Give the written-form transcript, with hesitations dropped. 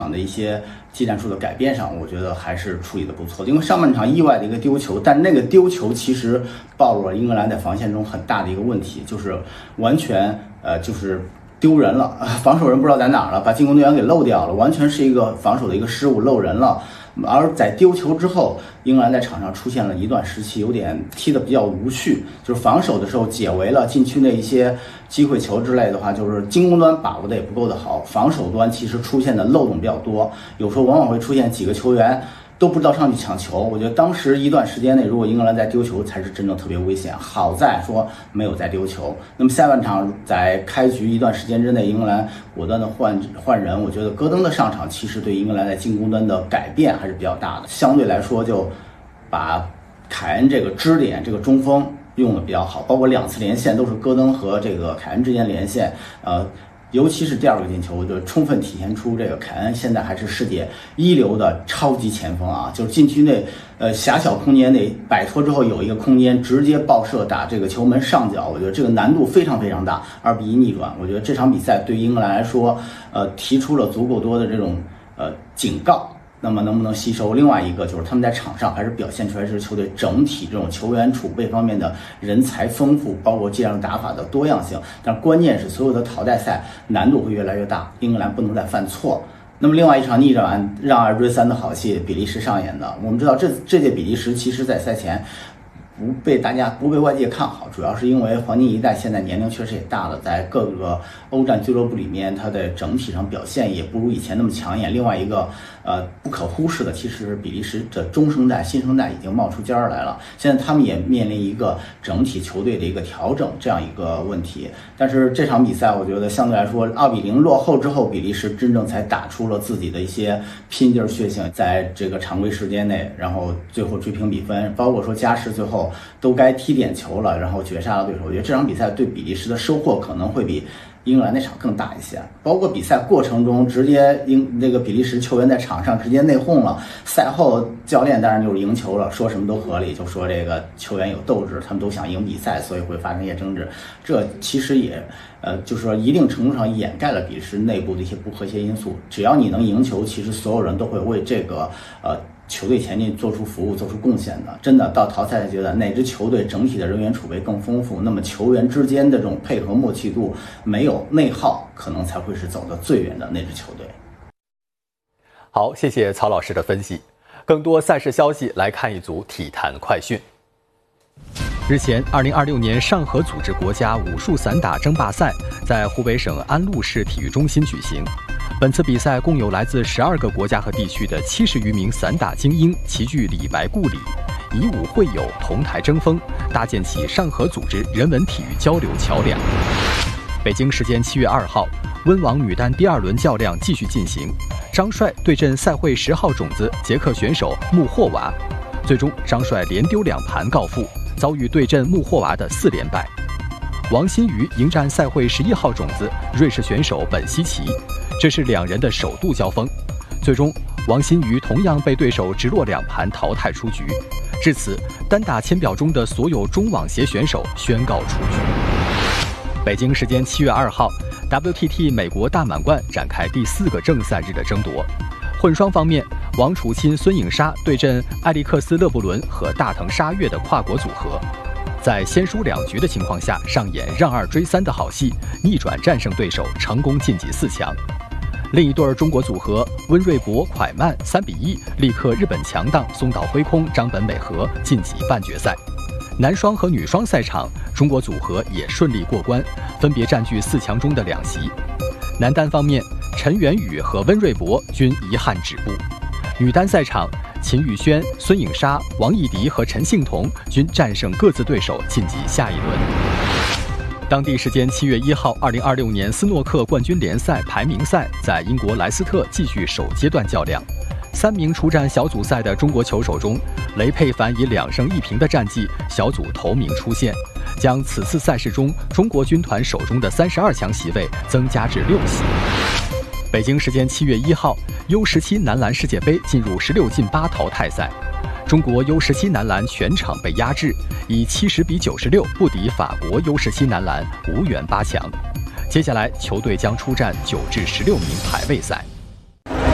的一些技战术的改变上，我觉得还是处理的不错。因为上半场意外的一个丢球，但那个丢球其实暴露了英格兰在防线中很大的一个问题，就是完全就是丢人了，防守人不知道在哪儿了，把进攻队员给漏掉了，完全是一个防守的一个失误，漏人了。而在丢球之后，英格兰在场上出现了一段时期有点踢得比较无序，就是防守的时候解围了禁区的一些机会球之类的话，就是进攻端把握的也不够的好，防守端其实出现的漏洞比较多，有时候往往会出现几个球员都不知道上去抢球。我觉得当时一段时间内，如果英格兰在丢球，才是真正特别危险。好在说没有再丢球。那么下半场在开局一段时间之内，英格兰果断的换人，我觉得戈登的上场其实对英格兰在进攻端的改变还是比较大的。相对来说，就把凯恩这个支点这个中锋用的比较好，包括2次连线都是戈登和这个凯恩之间连线，尤其是第2个进球，我觉得充分体现出这个凯恩现在还是世界一流的超级前锋啊！就是禁区内，狭小空间内摆脱之后有一个空间，直接爆射打这个球门上角，我觉得这个难度非常非常大，2-1逆转。我觉得这场比赛对于英格兰来说，提出了足够多的这种警告。那么能不能吸收？另外一个就是他们在场上还是表现出来是球队整体这种球员储备方面的人才丰富，包括这样打法的多样性。但关键是所有的淘汰赛难度会越来越大，英格兰不能再犯错。那么另外一场逆转让2追3的好戏，比利时上演的。我们知道这届比利时其实在赛前不被外界看好，主要是因为黄金一代现在年龄确实也大了，在各个欧战俱乐部里面，它的整体上表现也不如以前那么抢眼。另外一个不可忽视的，其实比利时的中生代、新生代已经冒出尖儿来了。现在他们也面临一个整体球队的一个调整这样一个问题。但是这场比赛，我觉得相对来说2-0落后之后，比利时真正才打出了自己的一些拼劲儿血性，在这个常规时间内，然后最后追平比分，包括说加时最后都该踢点球了，然后绝杀了对手。我觉得这场比赛对比利时的收获可能会比英格兰那场更大一些，包括比赛过程中直接这个比利时球员在场上直接内讧了，赛后教练当然就是赢球了，说什么都合理，就说这个球员有斗志，他们都想赢比赛，所以会发生一些争执。这其实也就是说一定程度上掩盖了比利时内部的一些不和谐因素。只要你能赢球，其实所有人都会为这个球队前进做出服务、做出贡献的。真的到淘汰赛阶段，哪支球队整体的人员储备更丰富，那么球员之间的这种配合默契度没有内耗，可能才会是走得最远的那支球队。 好，谢谢曹老师的分析。更多赛事消息来看一组体坛快讯。日前，2026年上合组织国家武术散打争霸赛在湖北省安陆市体育中心举行。本次比赛共有来自12个国家和地区的70余名散打精英齐聚李白故里，以武会友，同台争锋，搭建起上合组织人文体育交流桥梁。北京时间7月2号，温网女单第2轮较量继续进行，张帅对阵赛会10号种子捷克选手穆霍娃，最终张帅连丢2盘告负，遭遇对阵穆霍娃的4连败。王欣瑜迎战赛会11号种子瑞士选手本希奇，这是2人的首度交锋，最终王欣瑜同样被对手直落2盘淘汰出局。至此，单打签表中的所有中网协选手宣告出局。北京时间7月2号 ，WTT 美国大满贯展开第4个正赛日的争夺。混双方面，王楚钦、孙颖莎对阵艾利克斯·勒布伦和大藤沙月的跨国组合，在先输2局的情况下上演让2追3的好戏，逆转战胜对手，成功晋级4强。另一对中国组合温瑞博、蒯曼3-1力克日本强档松岛辉空、张本美和，晋级半决赛。男双和女双赛场，中国组合也顺利过关，分别占据4强中的2席。男单方面，陈元宇和温瑞博均遗憾止步。女单赛场，秦宇轩、孙颖莎、王艺迪和陈幸同均战胜各自对手，晋级下一轮。当地时间7月1号，2026年斯诺克冠军联赛排名赛在英国莱斯特继续首阶段较量。3名出战小组赛的中国球手中，雷佩凡以2胜1平的战绩小组头名出线，将此次赛事中中国军团手中的32强席位增加至6席。北京时间7月1号，U17男篮世界杯进入16进8淘汰赛，中国 U17男篮全场被压制，以70-96不敌法国 U17男篮，无缘8强。接下来球队将出战9至16名排位赛。